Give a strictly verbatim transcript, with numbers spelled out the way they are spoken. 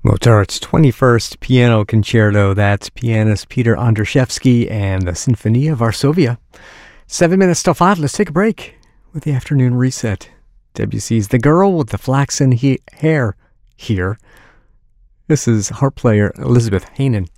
Mozart's twenty-first Piano Concerto. That's pianist Peter Andrzejewski and the Sinfonia Varsovia. Seven minutes till five. Let's take a break with the afternoon reset. Debussy's The Girl with the Flaxen he- Hair here. This is harp player Elizabeth Hanen.